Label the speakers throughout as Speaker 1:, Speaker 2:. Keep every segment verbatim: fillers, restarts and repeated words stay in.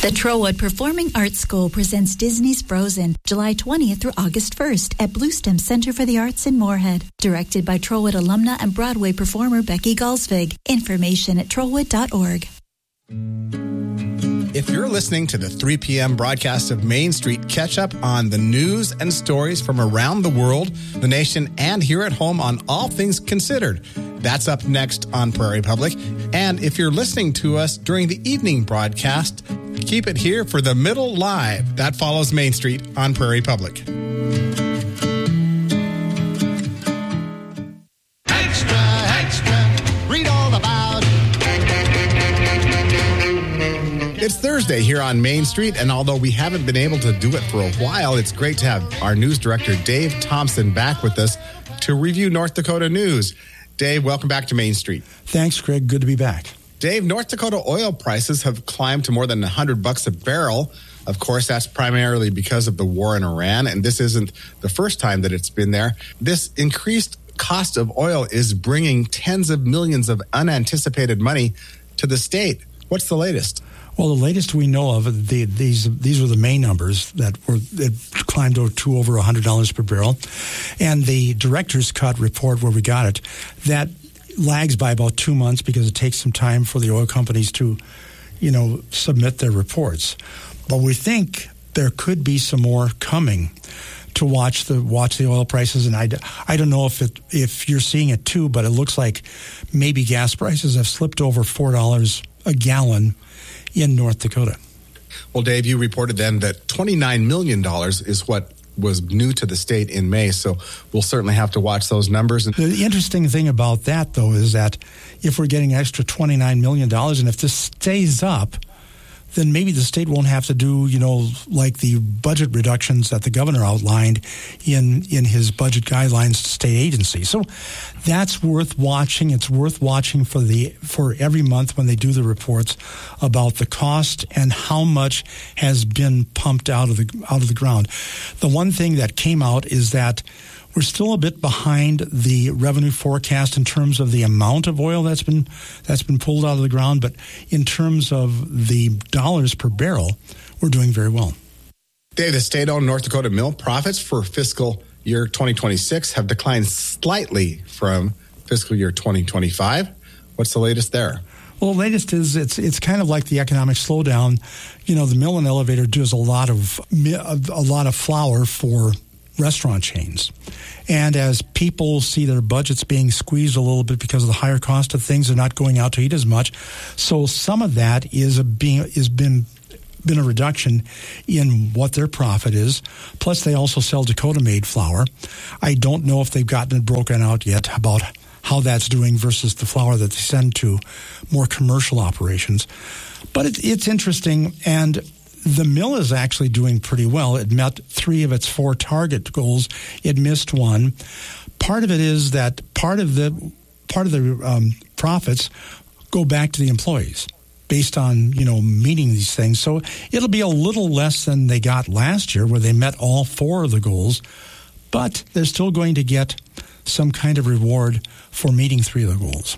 Speaker 1: The Trowwood Performing Arts School presents Disney's Frozen, July twentieth through August first at Bluestem Center for the Arts in Moorhead. Directed by Trowwood alumna and Broadway performer Becky Galsvig. Information at trowwood dot org.
Speaker 2: If you're listening to the three p.m. broadcast of Main Street, catch up on the news and stories from around the world, the nation, and here at home on All Things Considered. That's up next on Prairie Public. And if you're listening to us during the evening broadcast, keep it here for the Middle Live. That follows Main Street on Prairie Public.
Speaker 3: Extra, extra, read all about.
Speaker 2: It's Thursday here on Main Street, and although we haven't been able to do it for a while, it's great to have our news director, Dave Thompson, back with us to review North Dakota news. Dave, welcome back to Main Street.
Speaker 4: Thanks, Craig. Good to be back.
Speaker 2: Dave, North Dakota oil prices have climbed to more than one hundred bucks a barrel. Of course, that's primarily because of the war in Iran, and this isn't the first time that it's been there. This increased cost of oil is bringing tens of millions of unanticipated money to the state. What's the latest?
Speaker 4: Well, the latest we know of, the, these these were the May numbers that were that climbed to over one hundred dollars per barrel. And the director's cut report where we got it, that lags by about two months because it takes some time for the oil companies to, you know, submit their reports. But we think there could be some more coming to watch the watch the oil prices. And I, I don't know if it if you're seeing it too, but it looks like maybe gas prices have slipped over four dollars a gallon in North Dakota.
Speaker 2: Well, Dave, you reported then that twenty-nine million dollars is what was new to the state in May, so we'll certainly have to watch those numbers.
Speaker 4: The interesting thing about that, though, is that if we're getting extra twenty-nine million dollars, and if this stays up, then maybe the state won't have to do, you know, like the budget reductions that the governor outlined in in his budget guidelines to state agencies. So that's worth watching. It's worth watching for the for every month when they do the reports about the cost and how much has been pumped out of the out of the ground. The one thing that came out is that we're still a bit behind the revenue forecast in terms of the amount of oil that's been that's been pulled out of the ground, but in terms of the dollars per barrel, we're doing very well.
Speaker 2: Dave, the state-owned North Dakota mill profits for fiscal year twenty twenty-six have declined slightly from fiscal year twenty twenty-five. What's the latest there?
Speaker 4: Well, the latest is it's it's kind of like the economic slowdown. You know, the mill and elevator does a lot of a lot of flour for restaurant chains. And as people see their budgets being squeezed a little bit because of the higher cost of things, they're not going out to eat as much. So some of that is a being is been been a reduction in what their profit is. Plus, they also sell Dakota-made flour. I don't know if they've gotten it broken out yet about how that's doing versus the flour that they send to more commercial operations. But it, it's interesting, and the mill is actually doing pretty well. It met three of its four target goals. It missed one. Part of it is that part of the part of the um, profits go back to the employees based on, you know, meeting these things. So it'll be a little less than they got last year where they met all four of the goals, but they're still going to get some kind of reward for meeting three of the goals.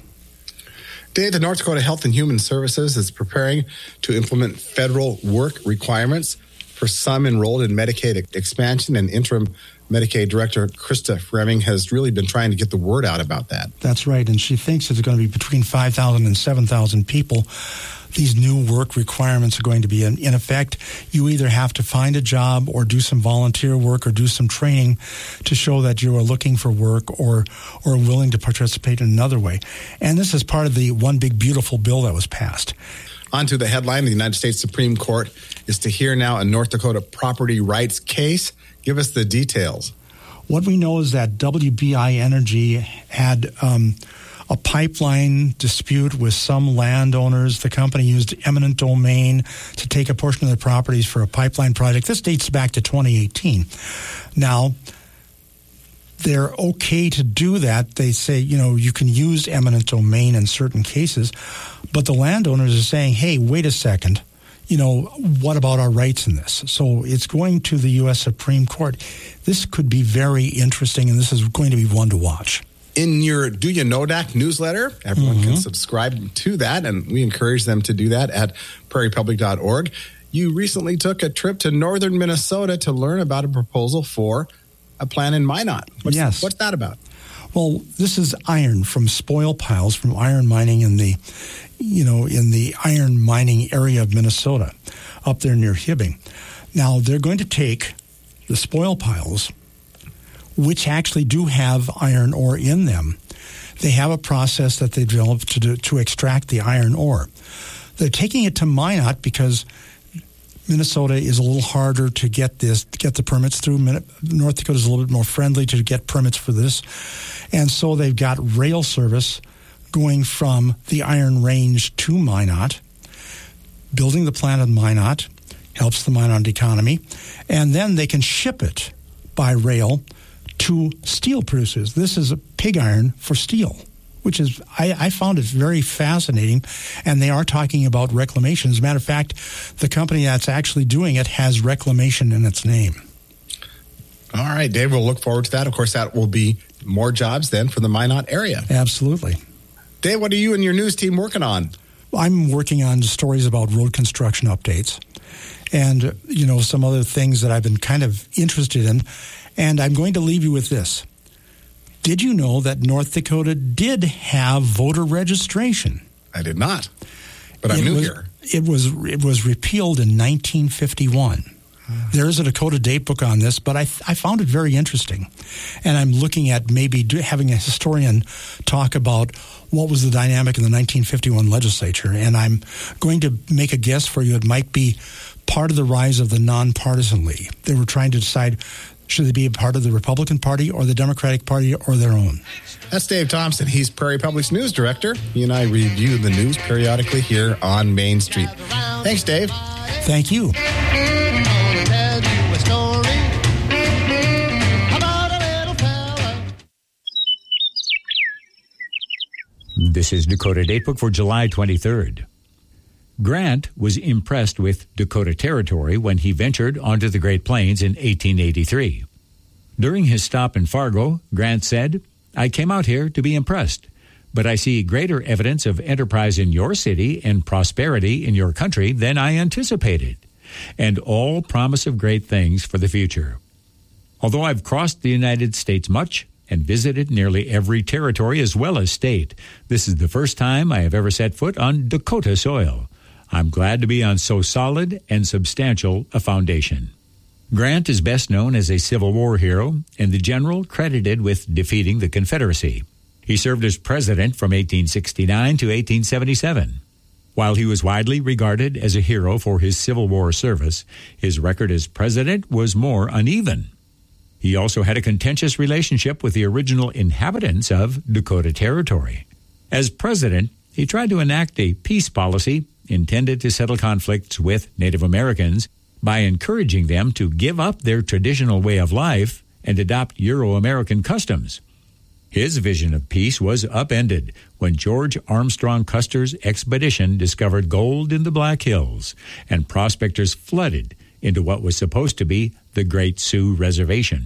Speaker 2: Dave, the North Dakota Health and Human Services is preparing to implement federal work requirements for some enrolled in Medicaid expansion, and interim Medicaid Director Krista Fremming has really been trying to get the word out about that.
Speaker 4: That's right, and she thinks it's going to be between five thousand and seven thousand people. These new work requirements are going to be in, in effect. You either have to find a job or do some volunteer work or do some training to show that you are looking for work or or willing to participate in another way. And this is part of the one big beautiful bill that was passed.
Speaker 2: On to the headline. The United States Supreme Court is to hear now a North Dakota property rights case. Give us the details.
Speaker 4: What we know is that W B I Energy had um, a pipeline dispute with some landowners. The company used eminent domain to take a portion of their properties for a pipeline project. This dates back to twenty eighteen. Now, they're okay to do that. They say, you know, you can use eminent domain in certain cases, but the landowners are saying, hey, wait a second. You know, what about our rights in this? So it's going to the U S Supreme Court. This could be very interesting, and this is going to be one to watch.
Speaker 2: In your Do You Know D A C newsletter, everyone mm-hmm. can subscribe to that, and we encourage them to do that at prairie public dot org. you recently took a trip to northern Minnesota to learn about a proposal for a plant in Minot. What's,
Speaker 4: yes.
Speaker 2: What's that about?
Speaker 4: Well, this is iron from spoil piles from iron mining in the, you know, in the iron mining area of Minnesota, up there near Hibbing. Now, they're going to take the spoil piles, which actually do have iron ore in them. They have a process that they developed to do, to extract the iron ore. They're taking it to Minot because Minnesota is a little harder to get this, to get the permits through. North Dakota is a little bit more friendly to get permits for this. And so they've got rail service going from the Iron Range to Minot. Building the plant in Minot helps the Minot economy. And then they can ship it by rail to steel producers. This is a pig iron for steel, which is, I, I found it very fascinating. And they are talking about reclamation. As a matter of fact, the company that's actually doing it has reclamation in its name.
Speaker 2: All right, Dave, we'll look forward to that. Of course, that will be more jobs then for the Minot area.
Speaker 4: Absolutely.
Speaker 2: Dave, what are you and your news team working on?
Speaker 4: I'm working on stories about road construction updates and, you know, some other things that I've been kind of interested in. And I'm going to leave you with this. Did you know that North Dakota did have voter registration?
Speaker 2: I did not, but I'm
Speaker 4: it
Speaker 2: new
Speaker 4: was,
Speaker 2: here.
Speaker 4: It was it was repealed in nineteen fifty-one. There is a Dakota date book on this, but I I found it very interesting. And I'm looking at maybe do, having a historian talk about what was the dynamic in the nineteen fifty-one legislature. And I'm going to make a guess for you. It might be part of the rise of the nonpartisan league. They were trying to decide, should they be a part of the Republican Party or the Democratic Party or their own?
Speaker 2: That's Dave Thompson. He's Prairie Public's news director. He and I review the news periodically here on Main Street. Thanks, Dave.
Speaker 4: Thank you.
Speaker 5: This is Dakota Datebook for July twenty-third. Grant was impressed with Dakota Territory when he ventured onto the Great Plains in eighteen eighty-three. During his stop in Fargo, Grant said, "I came out here to be impressed, but I see greater evidence of enterprise in your city and prosperity in your country than I anticipated, and all promise of great things for the future. Although I've crossed the United States much and visited nearly every territory as well as state, this is the first time I have ever set foot on Dakota soil. I'm glad to be on so solid and substantial a foundation." Grant is best known as a Civil War hero and the general credited with defeating the Confederacy. He served as president from eighteen sixty-nine to eighteen seventy-seven. While he was widely regarded as a hero for his Civil War service, his record as president was more uneven. He also had a contentious relationship with the original inhabitants of Dakota Territory. As president, he tried to enact a peace policy intended to settle conflicts with Native Americans by encouraging them to give up their traditional way of life and adopt Euro-American customs. His vision of peace was upended when George Armstrong Custer's expedition discovered gold in the Black Hills, and prospectors flooded into what was supposed to be the Great Sioux Reservation.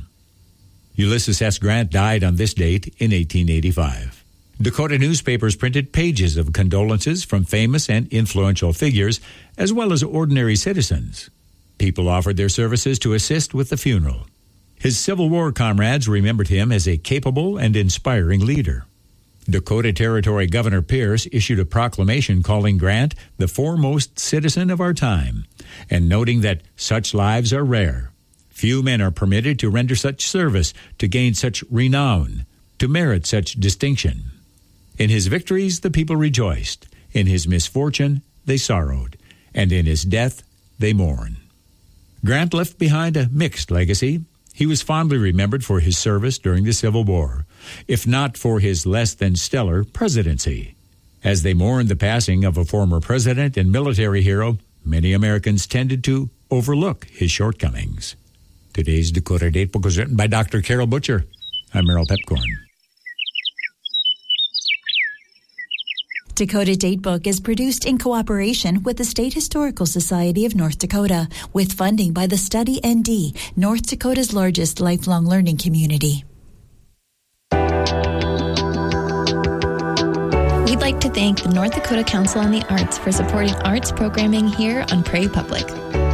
Speaker 5: Ulysses S. Grant died on this date in eighteen eighty-five. Dakota newspapers printed pages of condolences from famous and influential figures, as well as ordinary citizens. People offered their services to assist with the funeral. His Civil War comrades remembered him as a capable and inspiring leader. Dakota Territory Governor Pierce issued a proclamation calling Grant the foremost citizen of our time, and noting that such lives are rare. Few men are permitted to render such service, to gain such renown, to merit such distinction. In his victories, the people rejoiced. In his misfortune, they sorrowed. And in his death, they mourn. Grant left behind a mixed legacy. He was fondly remembered for his service during the Civil War, if not for his less than stellar presidency. As they mourned the passing of a former president and military hero, many Americans tended to overlook his shortcomings. Today's Dakota Datebook was written by Doctor Carol Butcher. I'm Merrill Pepcorn.
Speaker 1: Dakota Datebook is produced in cooperation with the State Historical Society of North Dakota, with funding by the Study N D, North Dakota's largest lifelong learning community.
Speaker 6: We'd like like to thank the North Dakota Council on the Arts for supporting arts programming here on Prairie Public.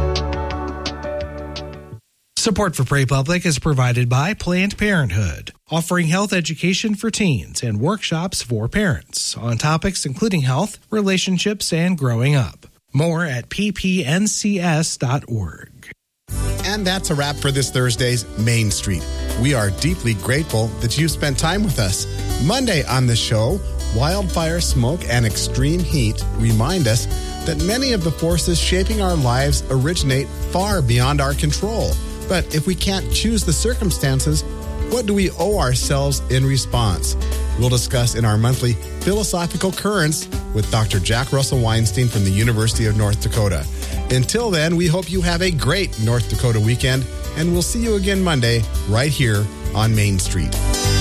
Speaker 7: Support for Prairie Public is provided by Planned Parenthood, offering health education for teens and workshops for parents on topics including health, relationships, and growing up. More at p p n c s dot org.
Speaker 2: And that's a wrap for this Thursday's Main Street. We are deeply grateful that you spent time with us. Monday on the show, wildfire smoke and extreme heat remind us that many of the forces shaping our lives originate far beyond our control. But if we can't choose the circumstances, what do we owe ourselves in response? We'll discuss in our monthly Philosophical Currents with Doctor Jack Russell Weinstein from the University of North Dakota. Until then, we hope you have a great North Dakota weekend, and we'll see you again Monday right here on Main Street.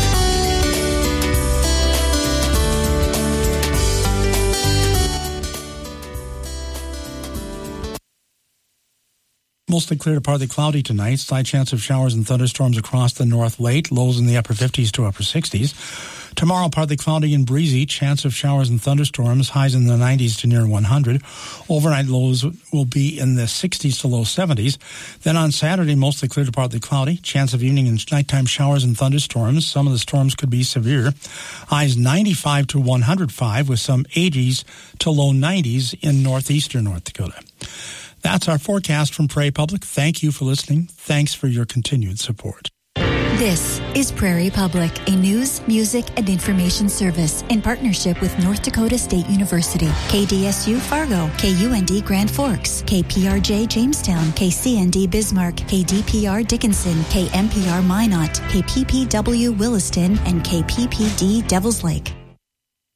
Speaker 4: Mostly clear to partly cloudy tonight. Slight chance of showers and thunderstorms across the north late. Lows in the upper fifties to upper sixties. Tomorrow, partly cloudy and breezy. Chance of showers and thunderstorms. Highs in the nineties to near one hundred. Overnight lows will be in the sixties to low seventies. Then on Saturday, mostly clear to partly cloudy. Chance of evening and nighttime showers and thunderstorms. Some of the storms could be severe. Highs ninety-five to one hundred five with some eighties to low nineties in northeastern North Dakota. That's our forecast from Prairie Public. Thank you for listening. Thanks for your continued support.
Speaker 1: This is Prairie Public, a news, music, and information service in partnership with North Dakota State University, K D S U Fargo, K U N D Grand Forks, K P R J Jamestown, K C N D Bismarck, K D P R Dickinson, K M P R Minot, K P P W Williston, and K P P D Devils Lake.